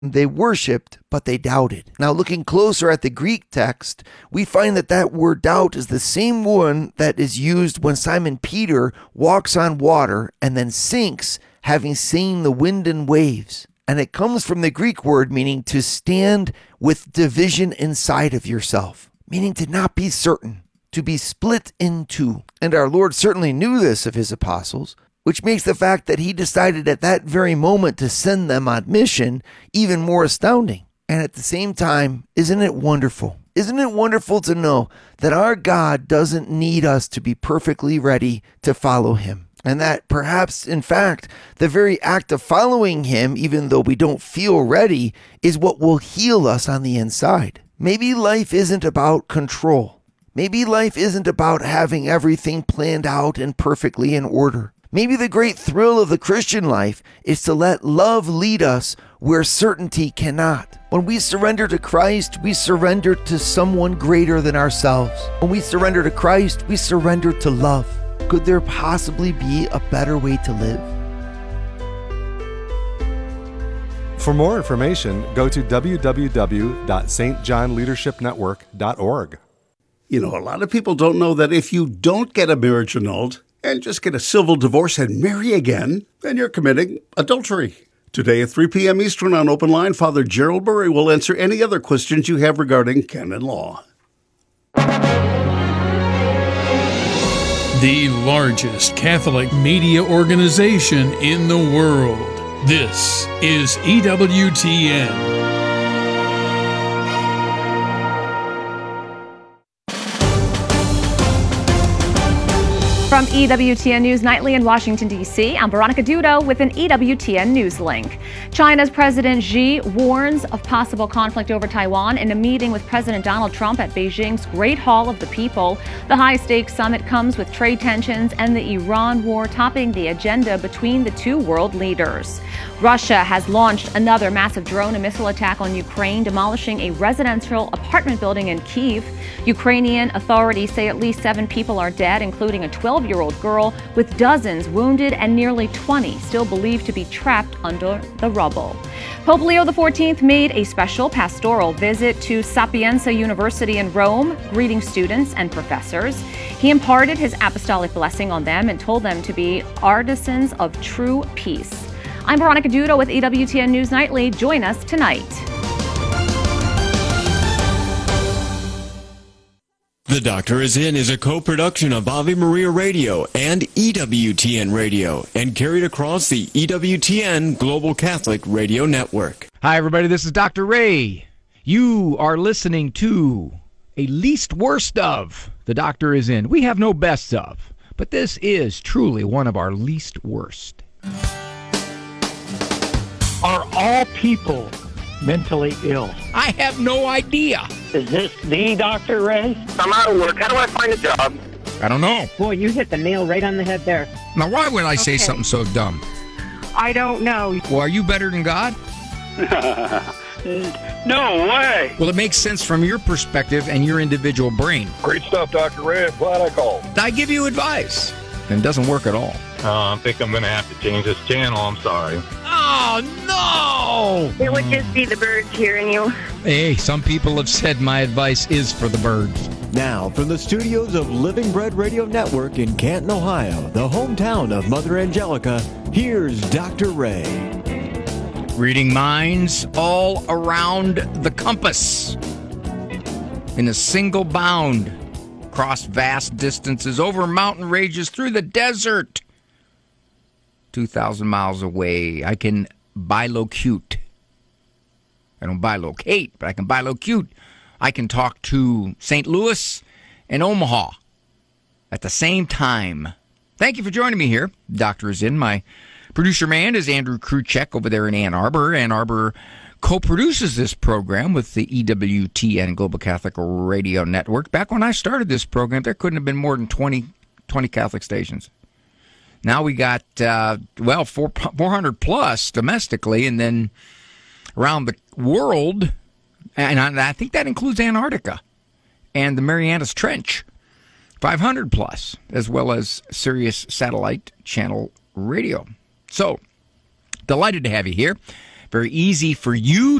They worshipped, but they doubted. Now, looking closer at the Greek text, we find that that word doubt is the same one that is used when Simon Peter walks on water and then sinks, having seen the wind and waves. And it comes from the Greek word meaning to stand with division inside of yourself, meaning to not be certain, to be split in two. And our Lord certainly knew this of his apostles, which makes the fact that he decided at that very moment to send them on mission even more astounding. And at the same time, isn't it wonderful? Isn't it wonderful to know that our God doesn't need us to be perfectly ready to follow him? And that perhaps, in fact, the very act of following him, even though we don't feel ready, is what will heal us on the inside. Maybe life isn't about control. Maybe life isn't about having everything planned out and perfectly in order. Maybe the great thrill of the Christian life is to let love lead us where certainty cannot. When we surrender to Christ, we surrender to someone greater than ourselves. When we surrender to Christ, we surrender to love. Could there possibly be a better way to live? For more information, go to www.stjohnleadershipnetwork.org. You know, a lot of people don't know that if you don't get a marriage annulled and just get a civil divorce and marry again, then you're committing adultery. Today at 3 p.m. Eastern on Open Line, Father Gerald Murray will answer any other questions you have regarding canon law. The largest Catholic media organization in the world. This is EWTN. From EWTN News Nightly in Washington, D.C., I'm Veronica Dudo with an EWTN News link. China's President Xi warns of possible conflict over Taiwan in a meeting with President Donald Trump at Beijing's Great Hall of the People. The high-stakes summit comes with trade tensions and the Iran war topping the agenda between the two world leaders. Russia has launched another massive drone and missile attack on Ukraine, demolishing a residential apartment building in Kyiv. Ukrainian authorities say at least 7 people are dead, including a 12-year-old girl, with dozens wounded and nearly 20 still believed to be trapped under the rubble. Pope Leo XIV made a special pastoral visit to Sapienza University in Rome, greeting students and professors. He imparted his apostolic blessing on them and told them to be artisans of true peace. I'm Veronica Dudo with EWTN News Nightly. Join us tonight. The Doctor Is In is a co-production of Ave Maria Radio and EWTN Radio and carried across the EWTN Global Catholic Radio Network. Hi, everybody. This is Dr. Ray. You are listening to a least worst of The Doctor Is In. We have no best of, but this is truly one of our least worst. Are all people mentally ill? I have no idea. Is this the Dr. Ray? I'm out of work. How do I find a job? I don't know. Boy, you hit the nail right on the head there. Now, why would I say something so dumb? I don't know. Well, are you better than God? No way. Well, it makes sense from your perspective and your individual brain. Great stuff, Dr. Ray. I'm glad I called. I give you advice, and it doesn't work at all. I think I'm going to have to change this channel. I'm sorry. Oh, no! It would just be the birds hearing you. Hey, some people have said my advice is for the birds. Now, from the studios of Living Bread Radio Network in Canton, Ohio, the hometown of Mother Angelica, here's Dr. Ray. Reading minds all around the compass. In a single bound. Across vast distances, over mountain ranges, through the desert. 2,000 miles away, I can bilocute. I don't bilocate, but I can bilocute. I can talk to St. Louis and Omaha at the same time. Thank you for joining me here. Doctor Is In. My producer man is Andrew Kruchek over there in Ann Arbor. Ann Arbor co-produces this program with the EWTN Global Catholic Radio Network. Back when I started this program, there couldn't have been more than 20 Catholic stations. Now we got, 400 plus domestically, and then around the world, and I think that includes Antarctica and the Marianas Trench, 500 plus, as well as Sirius Satellite Channel Radio. So, delighted to have you here. very easy for you